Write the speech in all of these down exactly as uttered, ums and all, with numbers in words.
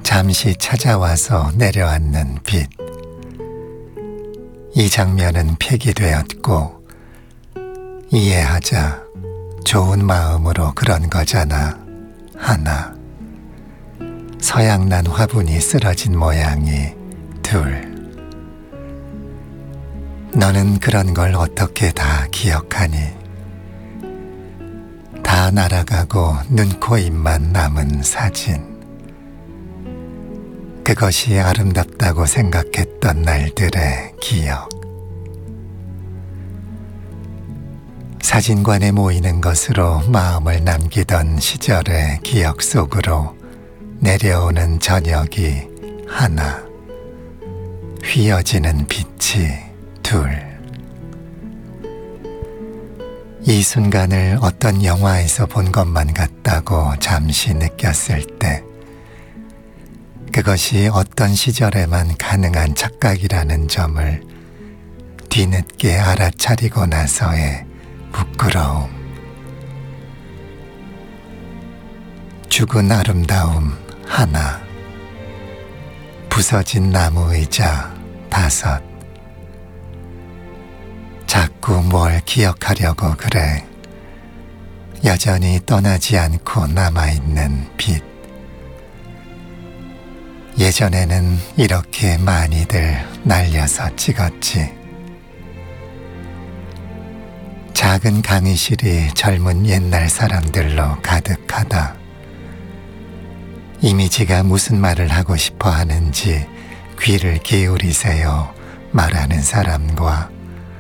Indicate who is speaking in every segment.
Speaker 1: 잠시 찾아와서 내려앉는 빛. 이 장면은 폐기되었고 이해하자. 좋은 마음으로 그런 거잖아. 하나. 서양난 화분이 쓰러진 모양이 둘. 너는 그런 걸 어떻게 다 기억하니? 다 날아가고 눈, 코, 입만 남은 사진. 그것이 아름답다고 생각했던 날들의 기억. 사진관에 모이는 것으로 마음을 남기던 시절의 기억 속으로 내려오는 저녁이 하나. 휘어지는 빛이 둘. 이 순간을 어떤 영화에서 본 것만 같다고 잠시 느꼈을 때 그것이 어떤 시절에만 가능한 착각이라는 점을 뒤늦게 알아차리고 나서의 부끄러움. 죽은 아름다움 하나. 부서진 나무 의자 다섯. 자꾸 뭘 기억하려고 그래. 여전히 떠나지 않고 남아있는 빛. 예전에는 이렇게 많이들 날려서 찍었지. 작은 강의실이 젊은 옛날 사람들로 가득하다. 이미지가 무슨 말을 하고 싶어 하는지 귀를 기울이세요 말하는 사람과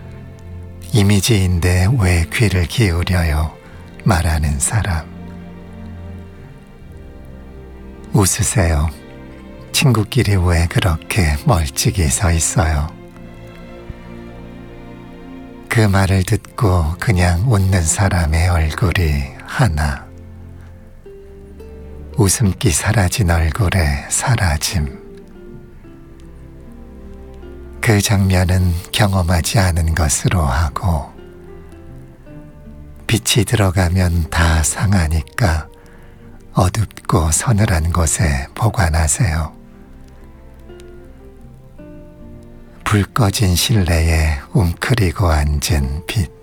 Speaker 1: 이미지인데 왜 귀를 기울여요 말하는 사람. 웃으세요. 친구끼리 왜 그렇게 멀찍이 서 있어요? 그 말을 듣고 그냥 웃는 사람의 얼굴이 하나. 웃음기 사라진 얼굴에 사라짐. 그 장면은 경험하지 않은 것으로 하고 빛이 들어가면 다 상하니까 어둡고 서늘한 곳에 보관하세요. 불 꺼진 실내에 웅크리고 앉은 빛.